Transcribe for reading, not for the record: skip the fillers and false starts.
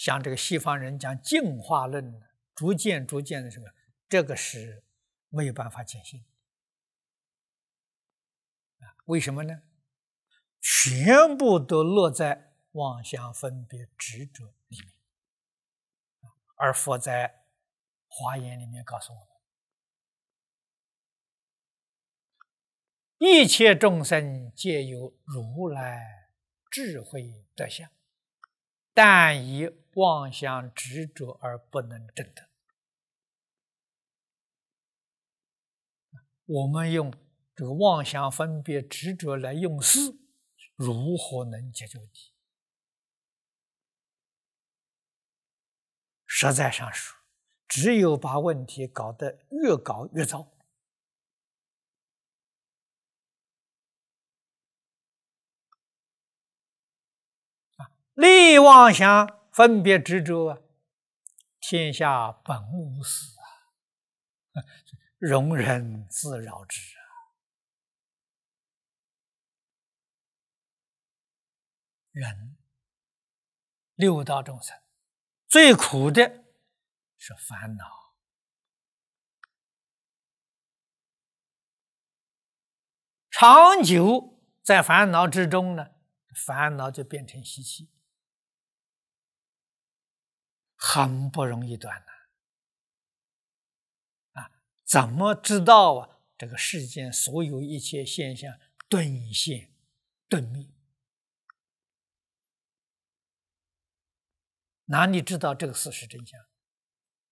像这个西方人讲进化论，逐渐的这个，这个是没有办法见性啊。为什么呢？全部都落在妄想分别执着里面。而佛在华严里面告诉我们，一切众生皆有如来智慧德相，但以妄想执着而不能证得。我们用这个妄想分别执着来用事，如何能解决问题？实在上说，只有把问题搞得越搞越糟。利妄想分别执着啊，天下本无事啊，容人自扰之啊。人六道众生最苦的是烦恼，长久在烦恼之中呢，烦恼就变成习气，很不容易断啊！怎么知道啊？这个世间所有一切现象顿现顿灭，哪里知道这个事实真相？